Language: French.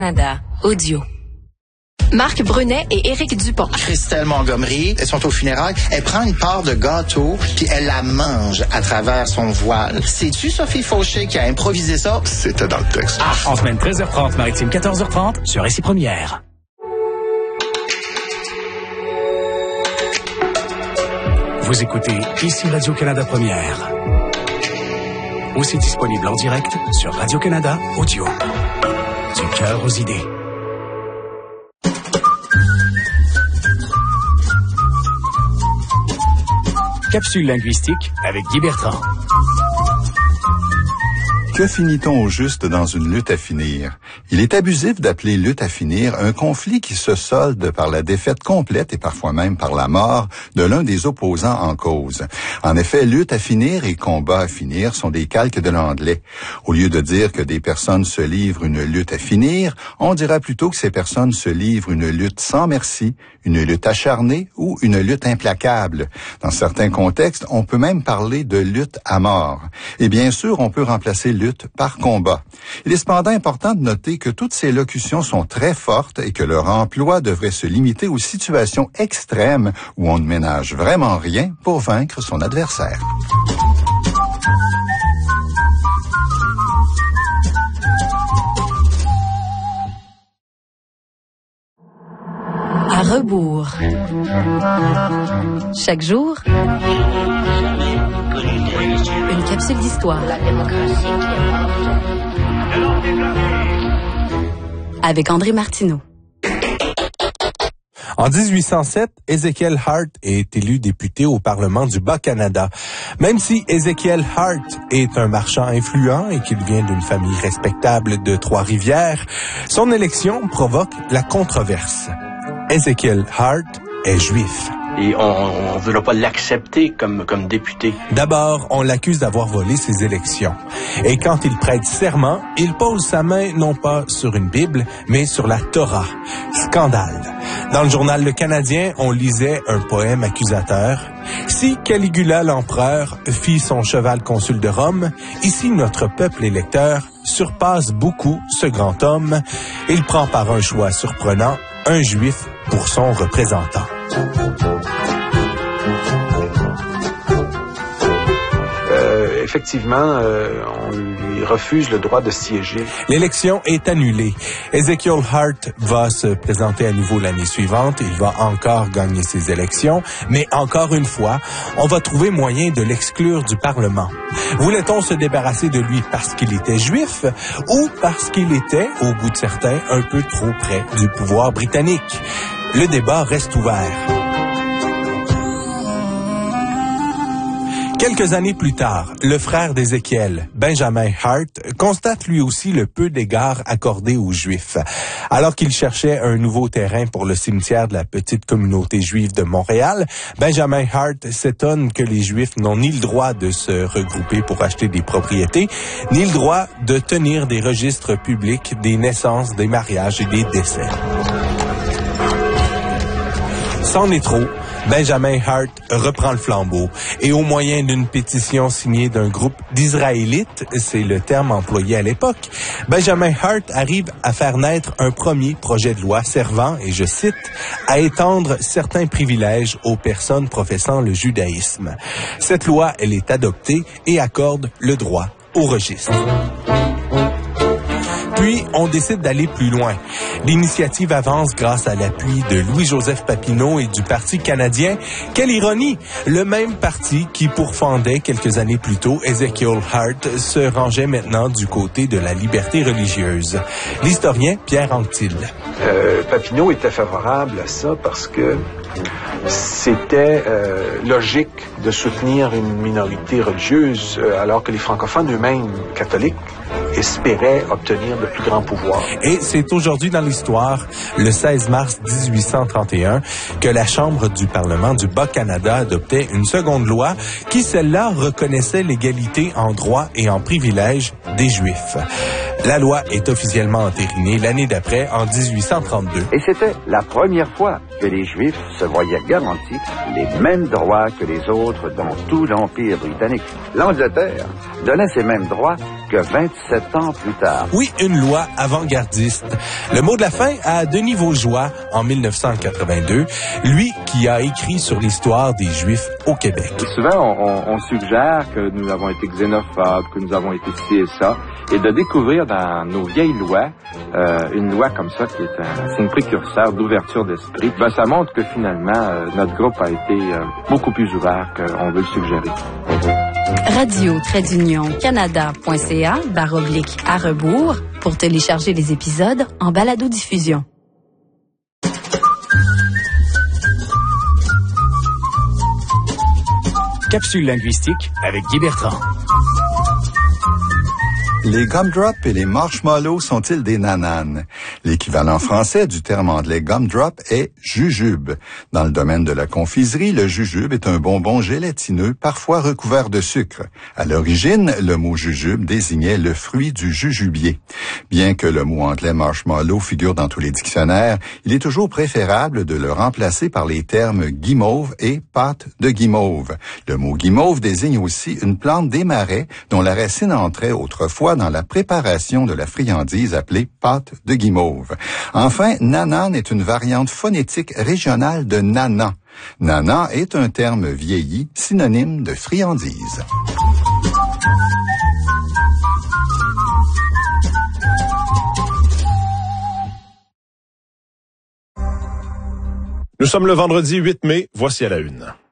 Canada Audio. Marc Brunet et Éric Dupont. Christelle Montgomery, elles sont aux funérailles. Elle prend une part de gâteau, puis elle la mange à travers son voile. C'est-tu Sophie Fauché qui a improvisé ça? C'était dans le texte. En semaine 13h30, maritime 14h30, sur Récit Première. Vous écoutez ici Radio-Canada Première. Aussi disponible en direct sur Radio-Canada Audio. Du cœur aux idées. Capsule linguistique avec Guy Bertrand. Que finit-on au juste dans une lutte à finir? Il est abusif d'appeler lutte à finir un conflit qui se solde par la défaite complète et parfois même par la mort de l'un des opposants en cause. En effet, lutte à finir et combat à finir sont des calques de l'anglais. Au lieu de dire que des personnes se livrent une lutte à finir, on dira plutôt que ces personnes se livrent une lutte sans merci, une lutte acharnée ou une lutte implacable. Dans certains contextes, on peut même parler de lutte à mort. Et bien sûr, on peut remplacer lutte par combat. Il est cependant important de noter que toutes ces locutions sont très fortes et que leur emploi devrait se limiter aux situations extrêmes où on ne ménage vraiment rien pour vaincre son adversaire. À rebours. Chaque jour, une capsule d'histoire. Avec André Martineau. En 1807, Ezekiel Hart est élu député au Parlement du Bas-Canada. Même si Ezekiel Hart est un marchand influent et qu'il vient d'une famille respectable de Trois-Rivières, son élection provoque la controverse. Ezekiel Hart est juif. Et on ne voudra pas l'accepter comme député. D'abord, on l'accuse d'avoir volé ses élections. Et quand il prête serment, il pose sa main non pas sur une Bible, mais sur la Torah. Scandale. Dans le journal Le Canadien, on lisait un poème accusateur. Si Caligula l'empereur fit son cheval consul de Rome, ici notre peuple électeur surpasse beaucoup ce grand homme. Il prend par un choix surprenant un juif pour son représentant. Effectivement, on lui refuse le droit de siéger. L'élection est annulée. Ezekiel Hart va se présenter à nouveau l'année suivante. Il va encore gagner ses élections. Mais encore une fois, on va trouver moyen de l'exclure du Parlement. Voulait-on se débarrasser de lui parce qu'il était juif ou parce qu'il était, au goût de certains, un peu trop près du pouvoir britannique? Le débat reste ouvert. Quelques années plus tard, le frère d'Ézéchiel, Benjamin Hart, constate lui aussi le peu d'égards accordés aux Juifs. Alors qu'il cherchait un nouveau terrain pour le cimetière de la petite communauté juive de Montréal, Benjamin Hart s'étonne que les Juifs n'ont ni le droit de se regrouper pour acheter des propriétés, ni le droit de tenir des registres publics des naissances, des mariages et des décès. C'en est trop. Benjamin Hart reprend le flambeau et au moyen d'une pétition signée d'un groupe d'Israélites, c'est le terme employé à l'époque, Benjamin Hart arrive à faire naître un premier projet de loi servant, et je cite, à étendre certains privilèges aux personnes professant le judaïsme. Cette loi, elle est adoptée et accorde le droit au registre. Puis, on décide d'aller plus loin. L'initiative avance grâce à l'appui de Louis-Joseph Papineau et du Parti canadien. Quelle ironie! Le même parti qui pourfendait quelques années plus tôt Ezekiel Hart se rangeait maintenant du côté de la liberté religieuse. L'historien Pierre Anctil. Papineau était favorable à ça parce que c'était logique de soutenir une minorité religieuse alors que les francophones eux-mêmes catholiques espéraient obtenir de plus grands pouvoirs. Et c'est aujourd'hui dans l'histoire, le 16 mars 1831, que la Chambre du Parlement du Bas-Canada adoptait une seconde loi qui, celle-là, reconnaissait l'égalité en droits et en privilèges des Juifs. La loi est officiellement entérinée l'année d'après, en 1832. Et c'était la première fois que les Juifs se voyaient garantis les mêmes droits que les autres dans tout l'Empire britannique. L'Angleterre donnait ces mêmes droits que 27 ans plus tard. Oui, une loi avant-gardiste. Le mot de la fin à Denis Vaugeois en 1982, lui qui a écrit sur l'histoire des Juifs au Québec. Souvent, on suggère que nous avons été xénophobes, que nous avons été ci et ça, et de découvrir dans nos vieilles lois, une loi comme ça qui est un signe précurseur d'ouverture d'esprit, ça montre que finalement, notre groupe a été beaucoup plus ouvert qu'on veut le suggérer. radio-canada.ca/à-rebours pour télécharger les épisodes en balado-diffusion. Capsule linguistique avec Guy Bertrand. Les gumdrops et les marshmallows sont-ils des nananes? L'équivalent français du terme anglais gumdrop est jujube. Dans le domaine de la confiserie, le jujube est un bonbon gélatineux, parfois recouvert de sucre. À l'origine, le mot jujube désignait le fruit du jujubier. Bien que le mot anglais marshmallow figure dans tous les dictionnaires, il est toujours préférable de le remplacer par les termes guimauve et pâte de guimauve. Le mot guimauve désigne aussi une plante des marais dont la racine entrait autrefois dans la préparation de la friandise appelée pâte de guimauve. Enfin, nanane est une variante phonétique régionale de nana. Nana est un terme vieilli, synonyme de friandise. Nous sommes le vendredi 8 mai, voici à la une.